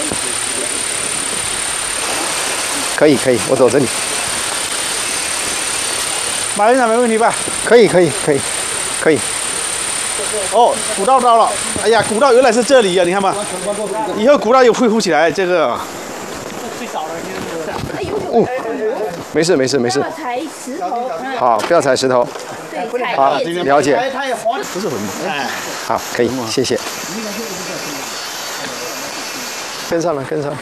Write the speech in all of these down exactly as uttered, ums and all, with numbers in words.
可以可以，我走这里。 马院长没问题吧？ 可以可以可以可以。 哦，古道到了。哎呀，古道原来是这里啊，你看嘛。以后古道又恢复起来，这个。最早的哦，没事没事没事。 不要踩石头。 好，不要踩石头。 对， 好，了解。 不是很哎。 好，可以，谢谢。跟上了，跟上了。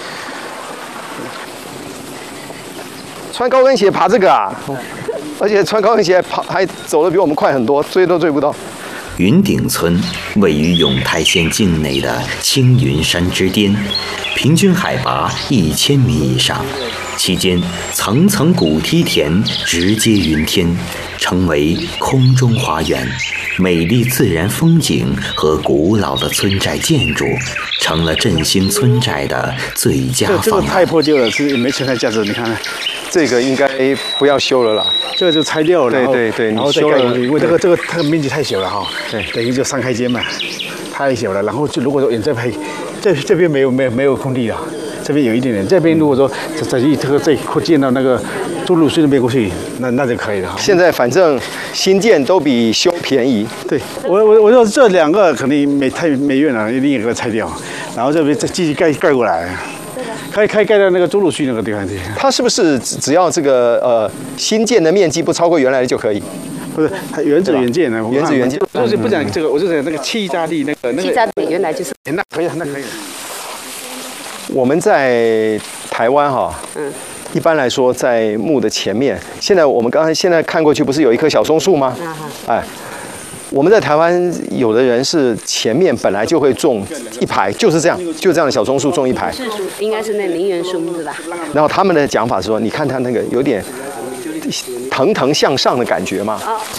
穿高跟鞋爬这个啊，而且穿高跟鞋爬还走得比我们快很多，追都追不到。 云顶村位于永泰县境内的青云山之巅，平均海拔一千米以上，期间层层古梯田直接云天，成为空中花园。美丽自然风景和古老的村寨建筑，成了振兴村寨的最佳方案。 这这个太破旧了，是没存在价值。你看， 这个应该不要修了啦。 这个就拆掉了， 对对对， 然后再盖过去，因为这个这个它的面积太小了哈，对，等于就三开间嘛，太小了。然后就如果说你再拍，这这边没有没有没有空地了，这边有一点点，这边如果说再再这个再扩建到那个朱鲁stre那边过去，那那就可以了。 现在反正新建都比修便宜。 对，我我我说这两个肯定没太没用了，一定给它拆掉，然后这边再继续盖盖过来。可以可以盖到那个朱鲁区那个地方去。 它是不是只要这个呃新建的面积不超过原来的就可以？ 不是，它原址原建的， 原址原建。 我就不讲这个，我就讲那个气炸力那个那个。 气炸力原来就是。 那可以，那可以。 我们在台湾哈，嗯，一般来说在墓的前面，现在我们刚才现在看过去不是有一棵小松树吗？哎。我们在台湾有的人是前面本来就会种一排，就是这样，就这样的小松树种一排。 是树，应该是那名媛树是吧？ 然后他们的讲法是说，你看它那个有点腾腾向上的感觉嘛。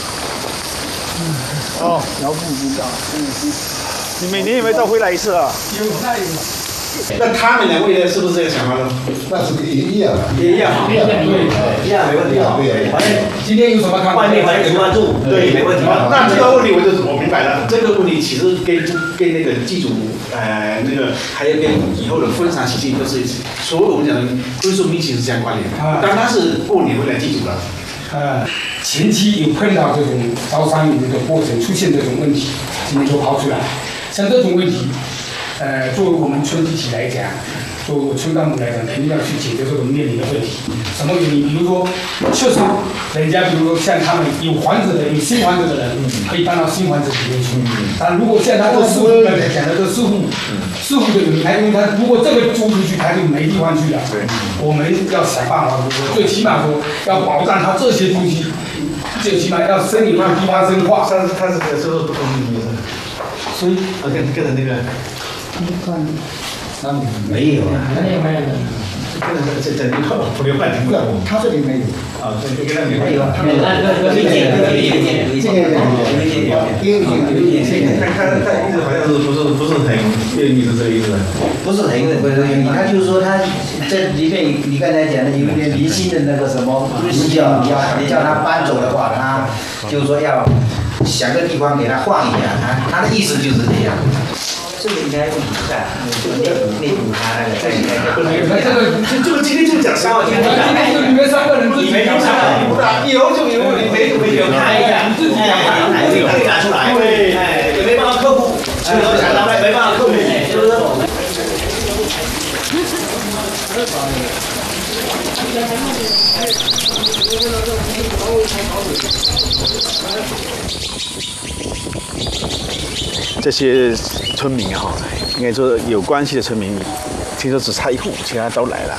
哦，遥不知道。你每年有没有到回来一次啊？ 有太有。那他们两位呢？是不是这个想法呢？那是也一样，也一样，一样，对，一样没问题啊。对，反正今天有什么看法？外面还有关注，对，没问题。那这个问题我就我明白了。这个问题其实跟跟那个祭祖，呃，那个还有跟以后的婚丧喜庆都是所有我们讲的归宿民情是相关联的。当他是过年回来祭祖了。 呃，前期有碰到这种招商引的过程，出现这种问题，今天就抛出来。像这种问题。呃，作为我们村集体来讲，作为村干部来讲，肯定要去解决这种面临的问题。什么原因？比如说，确实，人家比如说像他们有房子的、有新房子的人，可以搬到新房子里面去。但如果像他这四户刚才讲的这四户，四户的人，他因为他如果这个租出去，他就没地方去了。我们要想办法，最起码说要保障他这些东西，最起码要生有地方生化。 但是他是这个不同意的，所以啊，跟跟着那个。没有啊，没有没有。这这这你看我不留半天，他这里没有。啊，这就跟他没有。没有，那那个理解，理解，理解，理解，理解，理解。他他他意思好像是不是不是很愿意是这个意思？ 不是很不是愿意，他就是说他这里面你刚才讲的有点离心的那个什么呼叫，你要你叫他搬走的话，他就是说要想个地方给他换一下，他他的意思就是这样。这个应该不存在，内内部他那个在应该不能。 这个这个今天就讲三号天，今天就你们三个人自己讲三号天不大，以后就有你没没有看一下，你自己讲，哎，这个可以拿出来，对，哎，也没办法克服，这个想拿来没办法克服，是不是？ 这些村民哈，应该说有关系的村民，听说只差一户，其他都来了。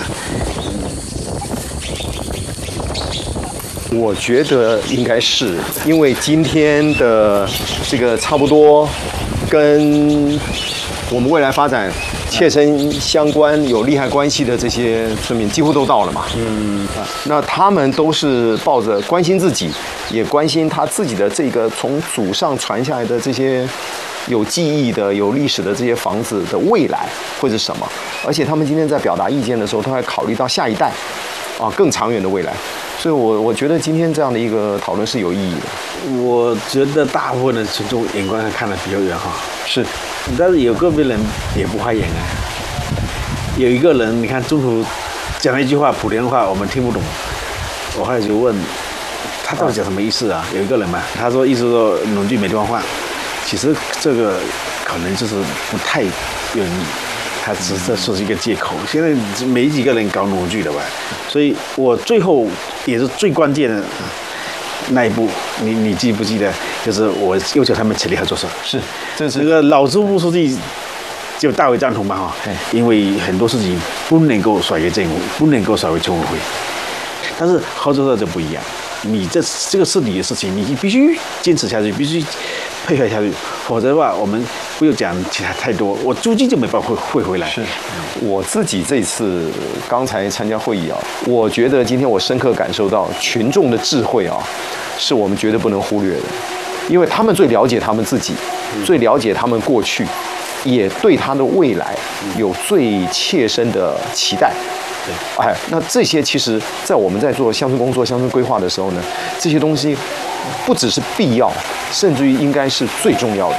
我觉得应该是因为今天的这个差不多跟我们未来发展切身相关、有利害关系的这些村民几乎都到了嘛。嗯，那他们都是抱着关心自己，也关心他自己的这个从祖上传下来的这些有记忆的、有历史的这些房子的未来会是什么。而且他们今天在表达意见的时候，都还考虑到下一代啊更长远的未来。所以我我觉得今天这样的一个讨论是有意义的。 我觉得大部分的群众眼光看得比较远哈。 是。 但是有个别人也不花眼啊， 有一个人，你看中途讲了一句话，莆田话我们听不懂，我后来就问他到底讲什么意思啊？有一个人嘛，他说意思说农具没地方放，其实这个可能就是不太愿意，他只是说是一个借口。现在没几个人搞农具的吧，所以我最后也是最关键的那一步，你你记不记得？就是我要求他们起立合作社。 是，这是那个老支部书记就大为赞同嘛哈，因为很多事情不能够甩给政府，不能够甩给村委会，但是合作社就不一样，你这这个是你的事情，你必须坚持下去，必须配合下去，否则的话，我们不用讲其他太多，我租金就没办法汇汇回来。 是，我自己这次刚才参加会议啊，我觉得今天我深刻感受到群众的智慧啊，是我们绝对不能忽略的，因为他们最了解他们自己，最了解他们过去，也对他的未来有最切身的期待。哎，那这些其实，在我们在做乡村工作、乡村规划的时候呢，这些东西不只是必要，甚至于应该是最重要的。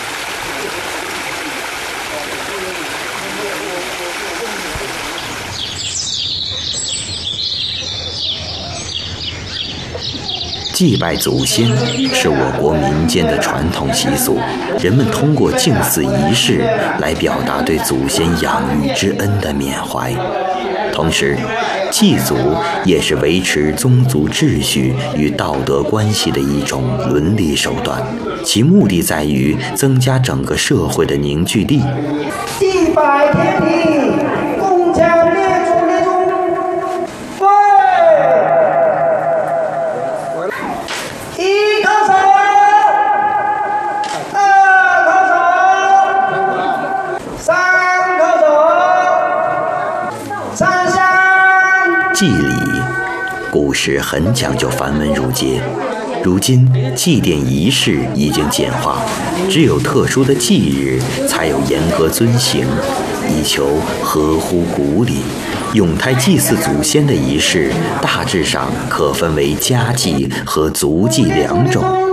祭拜祖先是我国民间的传统习俗，人们通过敬祀仪式来表达对祖先养育之恩的缅怀。同时，祭祖也是维持宗族秩序与道德关系的一种伦理手段，其目的在于增加整个社会的凝聚力。 祭拜天地，共强列祖列宗。对，一叩首，二叩首，三叩首，上香。 祭礼古时很讲究繁文缛节，如今祭奠仪式已经简化，只有特殊的忌日才有严格遵行，以求合乎古礼。永泰祭祀祖先的仪式大致上可分为家祭和族祭两种。